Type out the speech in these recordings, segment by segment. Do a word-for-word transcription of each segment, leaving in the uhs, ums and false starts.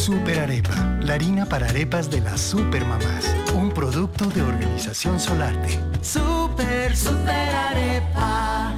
Super Arepa, la harina para arepas de las supermamás. Un producto de Organización Solarte. Super, super arepa.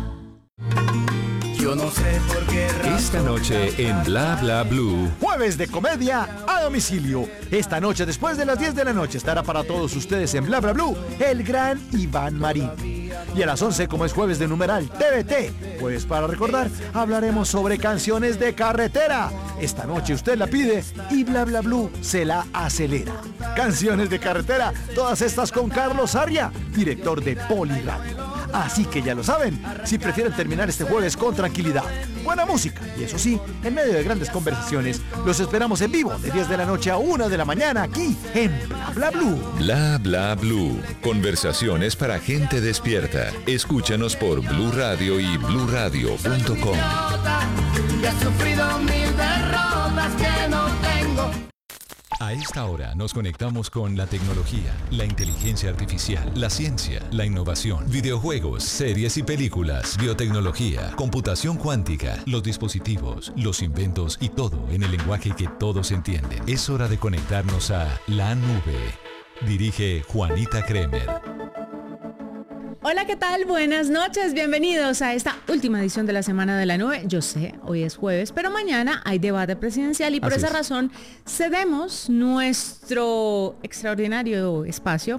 Yo no sé por qué razón. Esta noche en Bla Bla Blue. Jueves de comedia a domicilio. Esta noche después de las diez de la noche estará para todos ustedes en Bla Bla Blue el gran Iván Marín. Y a las once, como es jueves de numeral T V T, pues para recordar, hablaremos sobre canciones de carretera. Esta noche usted la pide y Bla Bla Blue se la acelera. Canciones de carretera, todas estas con Carlos Arria, director de Poliradio. Así que ya lo saben, si prefieren terminar este jueves con tranquilidad, buena música y eso sí, en medio de grandes conversaciones, los esperamos en vivo de diez de la noche a una de la mañana aquí en Bla Bla Blue. Bla Bla Blue. Conversaciones para gente despierta. Escúchanos por Blue Radio y blue radio punto com. Que he sufrido mil derrotas que no tengo. A esta hora nos conectamos con la tecnología, la inteligencia artificial, la ciencia, la innovación, videojuegos, series y películas, biotecnología, computación cuántica, los dispositivos, los inventos y todo en el lenguaje que todos entienden. Es hora de conectarnos a la nube. Dirige Juanita Kremer. Hola, ¿qué tal? Buenas noches, bienvenidos a esta última edición de la Semana de la Nube. Yo sé, hoy es jueves, pero mañana hay debate presidencial y por Así esa es. razón cedemos nuestro extraordinario espacio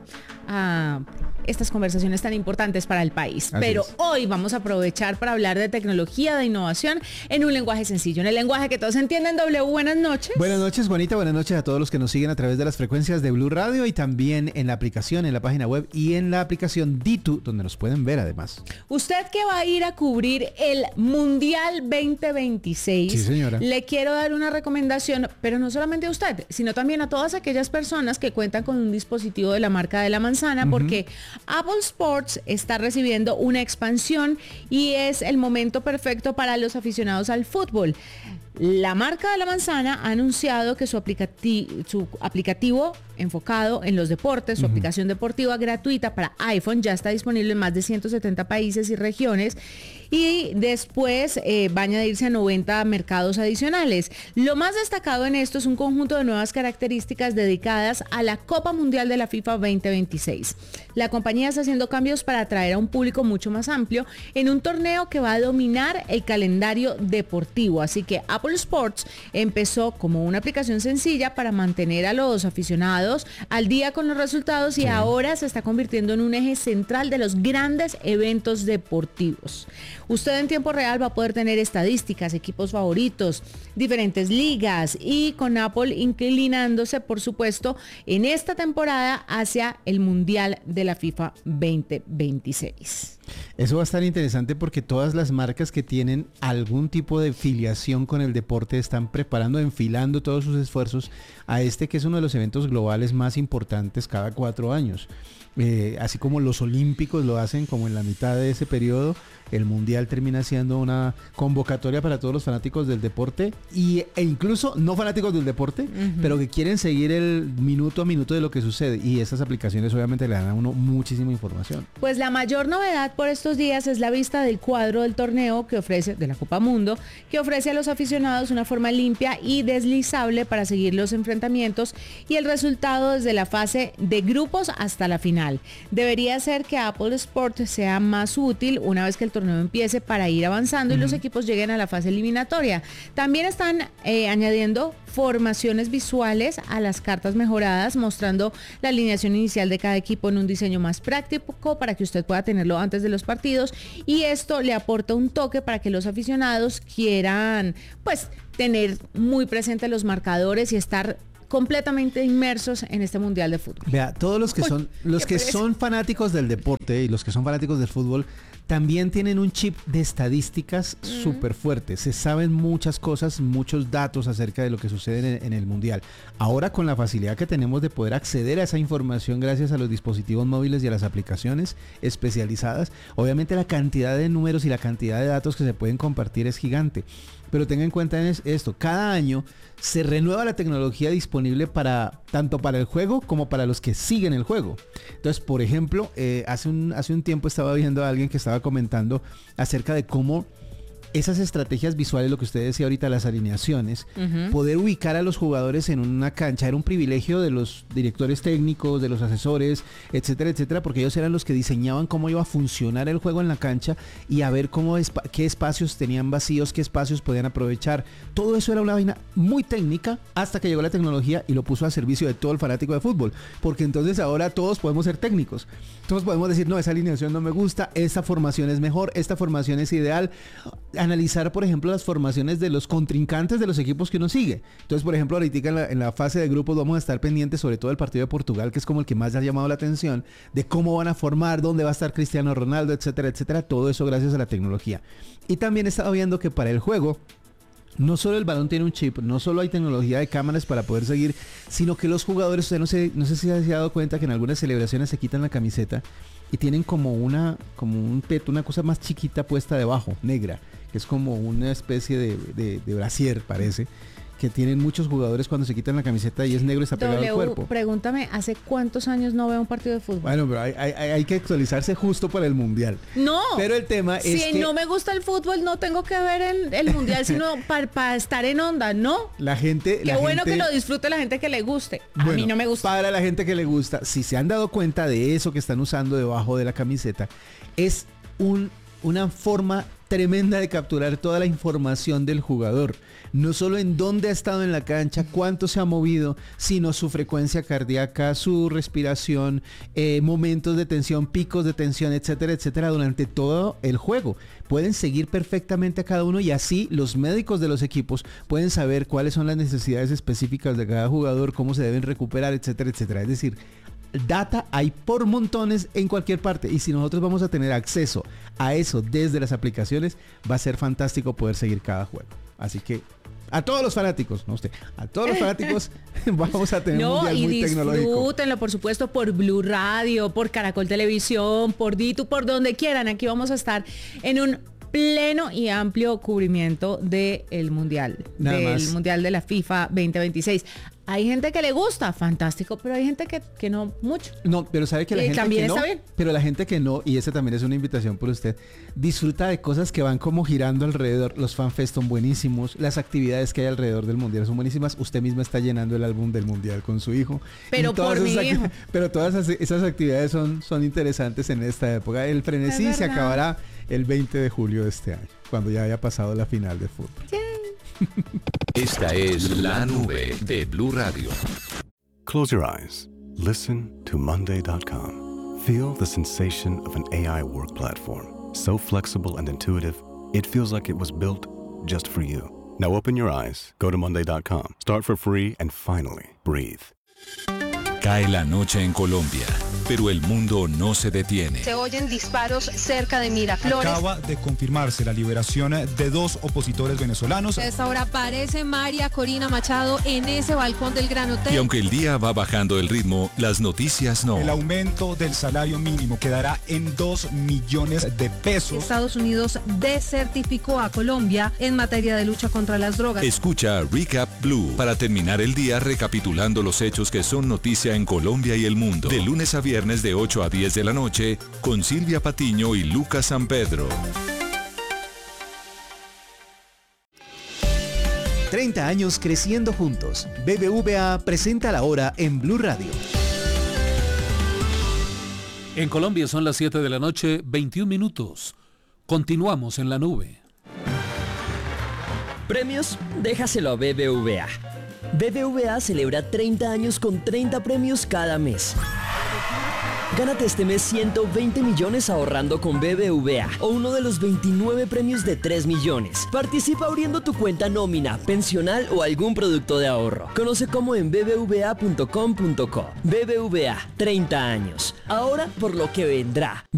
a estas conversaciones tan importantes para el país. Así Pero es. hoy vamos a aprovechar para hablar de tecnología, de innovación en un lenguaje sencillo, en el lenguaje que todos entienden. W, buenas noches. Buenas noches, Juanita. Buenas noches a todos los que nos siguen a través de las frecuencias de Blue Radio y también en la aplicación, en la página web y en la aplicación Ditu, donde nos pueden ver además. Usted que va a ir a cubrir el Mundial veinte veintiséis, Sí, señora. le quiero dar una recomendación, pero no solamente a usted, sino también a todas aquellas personas que cuentan con un dispositivo de la marca de la manzana, uh-huh. porque Apple Sports está recibiendo una expansión y es el momento perfecto para los aficionados al fútbol. La marca de la manzana ha anunciado que su, aplicati- su aplicativo enfocado en los deportes, su uh-huh. aplicación deportiva gratuita para iPhone ya está disponible en más de ciento setenta países y regiones y después eh, va a añadirse a noventa mercados adicionales. Lo más destacado en esto es un conjunto de nuevas características dedicadas a la Copa Mundial de la FIFA veinte veintiséis. La compañía está haciendo cambios para atraer a un público mucho más amplio en un torneo que va a dominar el calendario deportivo, así que Apple Sports empezó como una aplicación sencilla para mantener a los aficionados al día con los resultados y sí. ahora se está convirtiendo en un eje central de los grandes eventos deportivos. Usted en tiempo real va a poder tener estadísticas, equipos favoritos, diferentes ligas y con Apple inclinándose, por supuesto, en esta temporada hacia el Mundial de la FIFA veinte veintiséis. Eso va a estar interesante porque todas las marcas que tienen algún tipo de filiación con el deporte están preparando, enfilando todos sus esfuerzos a este que es uno de los eventos globales más importantes cada cuatro años. Eh, así como los olímpicos lo hacen como en la mitad de ese periodo, el mundial termina siendo una convocatoria para todos los fanáticos del deporte y, e incluso no fanáticos del deporte, uh-huh. pero que quieren seguir el minuto a minuto de lo que sucede, y estas aplicaciones obviamente le dan a uno muchísima información. Pues la mayor novedad por estos días es la vista del cuadro del torneo que ofrece, de la Copa Mundo, que ofrece a los aficionados una forma limpia y deslizable para seguir los enfrentamientos y el resultado desde la fase de grupos hasta la final. Debería ser que Apple Sports sea más útil una vez que el torneo empiece para ir avanzando uh-huh. y los equipos lleguen a la fase eliminatoria. También están eh, añadiendo formaciones visuales a las cartas mejoradas, mostrando la alineación inicial de cada equipo en un diseño más práctico para que usted pueda tenerlo antes de los partidos, y esto le aporta un toque para que los aficionados quieran pues tener muy presente los marcadores y estar completamente inmersos en este mundial de fútbol. Vea, todos los que son los que son fanáticos del deporte y los que son fanáticos del fútbol también tienen un chip de estadísticas mm. súper fuerte. Se saben muchas cosas, muchos datos acerca de lo que sucede en, en el mundial. Ahora, con la facilidad que tenemos de poder acceder a esa información gracias a los dispositivos móviles y a las aplicaciones especializadas, obviamente la cantidad de números y la cantidad de datos que se pueden compartir es gigante. Pero tenga en cuenta esto, cada año se renueva la tecnología disponible para tanto para el juego como para los que siguen el juego. Entonces, por ejemplo, eh, hace, un, hace un tiempo estaba viendo a alguien que estaba comentando acerca de cómo esas estrategias visuales, lo que usted decía ahorita, las alineaciones, uh-huh. poder ubicar a los jugadores en una cancha era un privilegio de los directores técnicos, de los asesores, etcétera, etcétera, porque ellos eran los que diseñaban cómo iba a funcionar el juego en la cancha y a ver cómo espa- qué espacios tenían vacíos, qué espacios podían aprovechar. Todo eso era una vaina muy técnica hasta que llegó la tecnología y lo puso a servicio de todo el fanático de fútbol, porque entonces ahora todos podemos ser técnicos. Todos podemos decir, no, esa alineación no me gusta, esta formación es mejor, esta formación es ideal. Analizar, por ejemplo, las formaciones de los contrincantes de los equipos que uno sigue. Entonces, por ejemplo, ahorita en la, en la fase de grupos vamos a estar pendientes sobre todo del partido de Portugal, que es como el que más ha llamado la atención, de cómo van a formar, dónde va a estar Cristiano Ronaldo, etcétera, etcétera. Todo eso gracias a la tecnología. Y también he estado viendo que para el juego, no solo el balón tiene un chip, no solo hay tecnología de cámaras para poder seguir, sino que los jugadores, usted no sé, no sé si se ha dado cuenta que en algunas celebraciones se quitan la camiseta y tienen como una, como un peto, una cosa más chiquita puesta debajo, negra, que es como una especie de, de, de brasier, parece, que tienen muchos jugadores cuando se quitan la camiseta y es negro y está pegado W, al cuerpo. Pregúntame, ¿hace cuántos años no veo un partido de fútbol? Bueno, pero hay, hay, hay que actualizarse justo para el Mundial. No. Pero el tema si es que... Si no me gusta el fútbol, no tengo que ver el, el Mundial, sino para pa estar en onda, ¿no? La gente... Qué la bueno gente... que lo disfrute la gente que le guste. A Bueno, mí no me gusta. Para la gente que le gusta, si se han dado cuenta de eso que están usando debajo de la camiseta, es un, una forma tremenda de capturar toda la información del jugador. No solo en dónde ha estado en la cancha, cuánto se ha movido, sino su frecuencia cardíaca, su respiración, eh, momentos de tensión, picos de tensión, etcétera, etcétera, durante todo el juego. Pueden seguir perfectamente a cada uno y así los médicos de los equipos pueden saber cuáles son las necesidades específicas de cada jugador, cómo se deben recuperar, etcétera, etcétera. Es decir, data hay por montones en cualquier parte y si nosotros vamos a tener acceso a eso desde las aplicaciones, va a ser fantástico poder seguir cada juego. Así que a todos los fanáticos, no usted, a todos los fanáticos vamos a tener no, un mundial muy tecnológico. No, y disfrútenlo, por supuesto, por Blue Radio, por Caracol Televisión, por Ditu, por donde quieran. Aquí vamos a estar en un pleno y amplio cubrimiento del Mundial, Nada del más. Mundial de la FIFA veinte veintiséis. Hay gente que le gusta, fantástico, pero hay gente que, que no mucho. No, pero sabe que la Y gente también que no, está bien. pero la gente que no, y esa también es una invitación por usted, disfruta de cosas que van como girando alrededor. Los fanfest son buenísimos, las actividades que hay alrededor del mundial son buenísimas. Usted misma está llenando el álbum del mundial con su hijo. Pero Y todas por mi esas hijo. Pero todas esas, esas actividades son, son interesantes en esta época. El frenesí Es se verdad. acabará el veinte de julio de este año, cuando ya haya pasado la final de fútbol. Esta es La Nube de Blue Radio. Close your eyes. Listen to Monday dot com. Feel the sensation of an A I work platform. So flexible and intuitive, it feels like it was built just for you. Now open your eyes, go to Monday dot com, start for free, and finally, breathe. Cae la noche en Colombia, pero el mundo no se detiene. Se oyen disparos cerca de Miraflores. Acaba de confirmarse la liberación de dos opositores venezolanos. A esta hora aparece María Corina Machado en ese balcón del Gran Hotel. Y aunque el día va bajando el ritmo, las noticias no. El aumento del salario mínimo quedará en dos millones de pesos. Estados Unidos desertificó a Colombia en materia de lucha contra las drogas. Escucha Recap Blue para terminar el día recapitulando los hechos que son noticia en Colombia y el mundo. De lunes a viernes de ocho a diez de la noche con Silvia Patiño y Lucas San Pedro. treinta años creciendo juntos. B B V A presenta la hora en Blue Radio. En Colombia son las siete de la noche, veintiún minutos. Continuamos en la nube. Premios, déjaselo a B B V A. B B V A celebra treinta años con treinta premios cada mes. Gánate este mes ciento veinte millones ahorrando con B B V A o uno de los veintinueve premios de tres millones. Participa abriendo tu cuenta nómina, pensional o algún producto de ahorro. Conoce cómo en b b v a punto com punto co. B B V A, treinta años. Ahora por lo que vendrá.